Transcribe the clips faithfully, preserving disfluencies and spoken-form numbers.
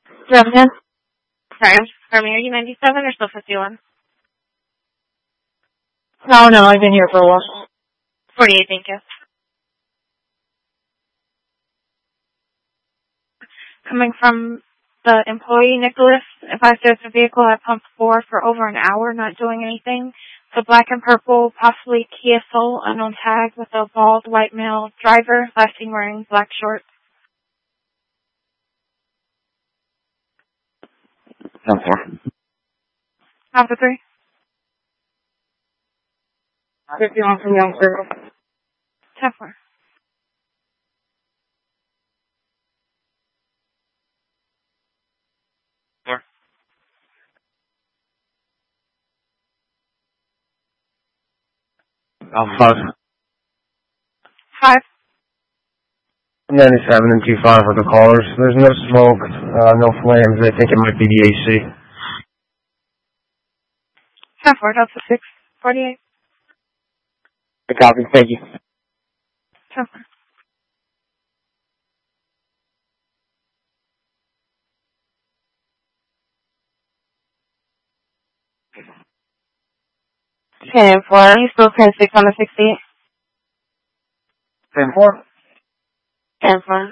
Revenant? Sorry, I'm confirming. Are you ninety-seven or still fifty-one? No, no, I've been here for a while. forty-eight, thank you. Coming from the employee, Nicholas, advised there's a vehicle at pump four for over an hour not doing anything. The black and purple, possibly Kia Soul, unknown tag with a bald white male driver, last seen wearing black shorts. ten four. Alpha three. fifty-one from Young Circle. ten four. Four. Alpha five. Five. ninety-seven and two five are the callers. There's no smoke, uh, no flames. They think it might be the A C. ten four, Delta six. forty-eight. Good copy. Thank you. ten four. ten four. Are you still ten six on the sixty-eight? ten four. ten four.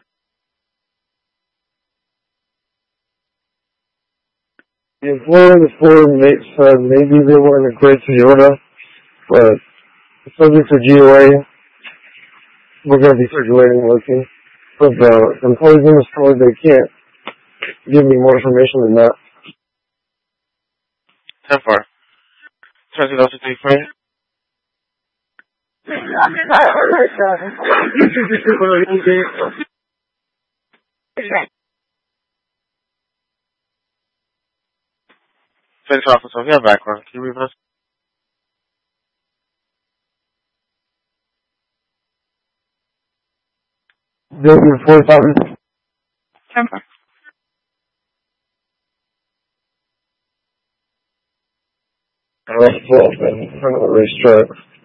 The employer of the floor mate said maybe they were in a great Toyota, but subject to G O A, we're going to be circulating looking. But the employees in the store, they can't give me more information than that. ten four. Transit Delta three for you. Finish officer, we have background. Can you read us? W four thousand. ten four. I left twelve in front of the racetrack.